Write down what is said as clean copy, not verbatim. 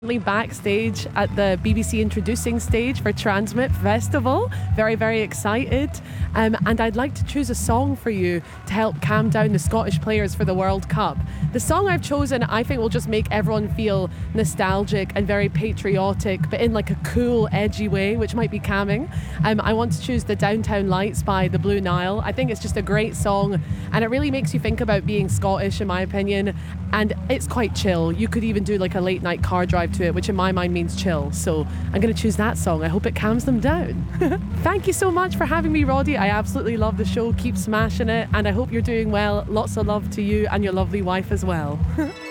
Backstage at the BBC introducing stage for Transmit Festival. Very, very excited. And I'd like to choose a song for you to help calm down the Scottish players for the World Cup. The song I've chosen, I think, will just make everyone feel nostalgic and very patriotic, but in like a cool, edgy way, which might be calming. I want to choose the Downtown Lights by the Blue Nile. I think it's just a great song, and it really makes you think about being Scottish, in my opinion. And it's quite chill. You could even do like a late night car drive to it, which in my mind means chill. So I'm going to choose that song. I hope it calms them down. Thank you so much for having me, Roddy. I absolutely love the show. Keep smashing it. And I hope you're doing well. Lots of love to you and your lovely wife as well.